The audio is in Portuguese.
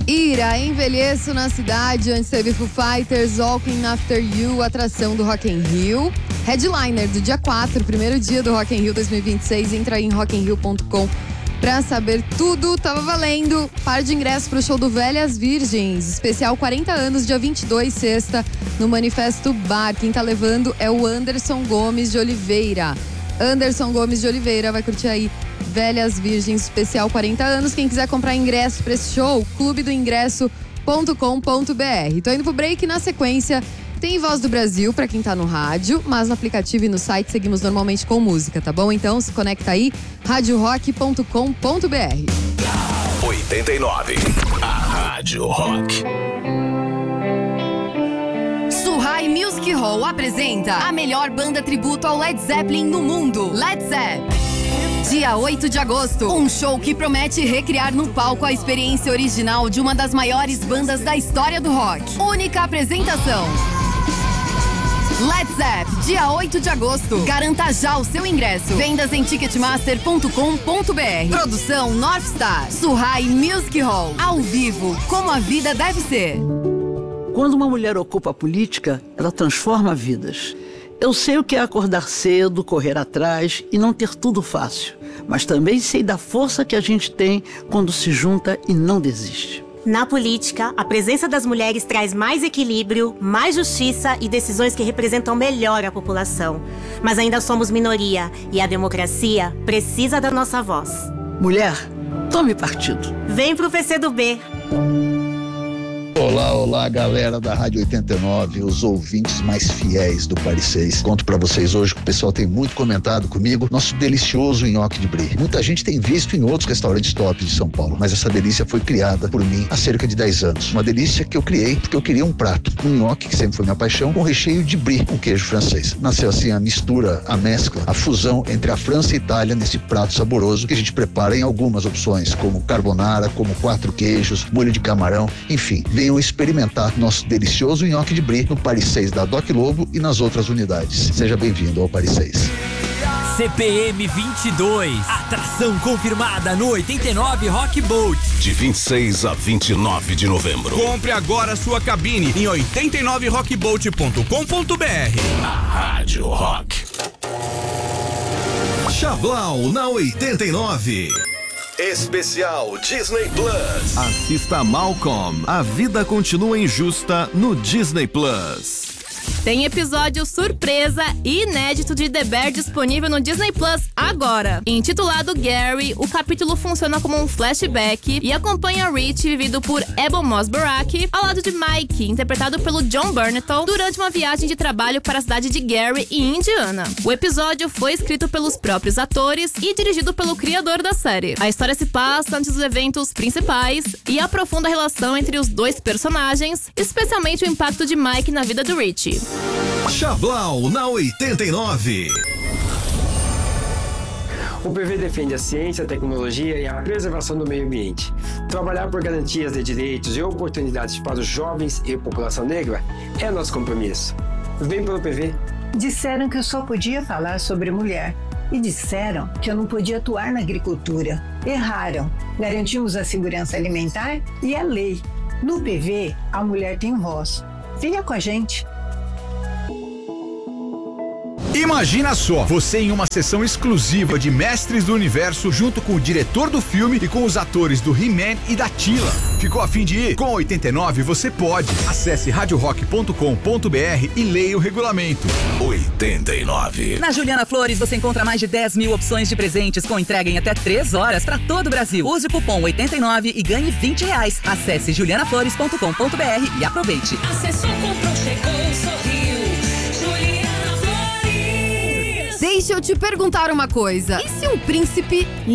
Ira, Envelheço na Cidade, antes teve Foo Fighters, Walking After You, atração do Rock in Rio. Headliner do dia 4, primeiro dia do Rock in Rio 2026, entra aí em rockinrio.com pra saber tudo. Tava valendo par de ingressos pro show do Velhas Virgens, especial 40 anos, dia 22, sexta, no Manifesto Bar. Quem tá levando é o Anderson Gomes de Oliveira. Anderson Gomes de Oliveira vai curtir aí Velhas Virgens, especial 40 anos. Quem quiser comprar ingresso pra esse show, clubedoingresso.com.br. Tô indo pro break, na sequência tem Voz do Brasil pra quem tá no rádio, mas no aplicativo e no site seguimos normalmente com música, tá bom? Então se conecta aí, radiorock.com.br. 89, a Rádio Rock. Suhai Music Hall apresenta a melhor banda tributo ao Led Zeppelin no mundo, Led Zepp. Dia 8 de agosto, um show que promete recriar no palco a experiência original de uma das maiores bandas da história do rock. Única apresentação. Led Zepp, dia 8 de agosto. Garanta já o seu ingresso. Vendas em ticketmaster.com.br. Produção North Star. Suhai Music Hall. Ao vivo, como a vida deve ser. Quando uma mulher ocupa a política, ela transforma vidas. Eu sei o que é acordar cedo, correr atrás e não ter tudo fácil. Mas também sei da força que a gente tem quando se junta e não desiste. Na política, a presença das mulheres traz mais equilíbrio, mais justiça e decisões que representam melhor a população. Mas ainda somos minoria e a democracia precisa da nossa voz. Mulher, tome partido. Vem pro PCdoB. Olá, galera da Rádio 89, os ouvintes mais fiéis do Paris 6. Conto pra vocês hoje que o pessoal tem muito comentado comigo, nosso delicioso nhoque de brie. Muita gente tem visto em outros restaurantes top de São Paulo, mas essa delícia foi criada por mim há cerca de 10 anos. Uma delícia que eu criei porque eu queria um prato, um nhoque, que sempre foi minha paixão, com recheio de brie, com queijo francês. Nasceu assim a mistura, a mescla, a fusão entre a França e a Itália nesse prato saboroso que a gente prepara em algumas opções, como carbonara, como 4 queijos, molho de camarão, enfim. Venham experimentar nosso delicioso nhoque de brie no Paris 6 da Doc Lobo e nas outras unidades. Seja bem-vindo ao Paris 6. CPM 22, atração confirmada no 89 Rock Boat. De 26 a 29 de novembro. Compre agora sua cabine em 89rockboat.com.br. A Rádio Rock. Chablau na 89. Especial Disney Plus. Assista Malcolm. A vida continua injusta no Disney Plus. Tem episódio surpresa e inédito de The Bear disponível no Disney Plus agora. Intitulado Gary, o capítulo funciona como um flashback e acompanha Rich, vivido por Ebon Moss-Barack, ao lado de Mike, interpretado pelo John Bernthal, durante uma viagem de trabalho para a cidade de Gary, em Indiana. O episódio foi escrito pelos próprios atores e dirigido pelo criador da série. A história se passa antes dos eventos principais e aprofunda a relação entre os dois personagens, especialmente o impacto de Mike na vida do Rich. Chablau na 89. O PV defende a ciência, a tecnologia e a preservação do meio ambiente. Trabalhar por garantias de direitos e oportunidades para os jovens e população negra é nosso compromisso. Vem pelo PV. Disseram que eu só podia falar sobre mulher. E disseram que eu não podia atuar na agricultura. Erraram. Garantimos a segurança alimentar e a lei. No PV, a mulher tem voz. Venha com a gente. Imagina só, você em uma sessão exclusiva de Mestres do Universo junto com o diretor do filme e com os atores do He-Man e da Tila. Ficou a fim de ir? Com 89 você pode. Acesse radiorock.com.br e leia o regulamento. 89. Na Juliana Flores você encontra mais de 10 mil opções de presentes com entrega em até 3 horas para todo o Brasil. Use o cupom 89 e ganhe R$20. Acesse julianaflores.com.br e aproveite. Acessou, comprou, chegou, sorriu. Deixa eu te perguntar uma coisa. E se um príncipe